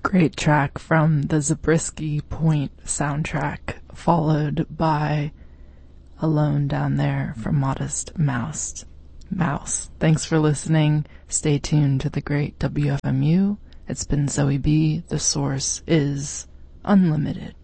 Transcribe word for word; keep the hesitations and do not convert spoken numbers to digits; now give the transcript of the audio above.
Great track from the Zabriskie Point soundtrack, followed by Alone Down There from Modest Mouse. Mouse. Thanks for listening. Stay tuned to the great W F M U. It's been Zoe B. The source is unlimited.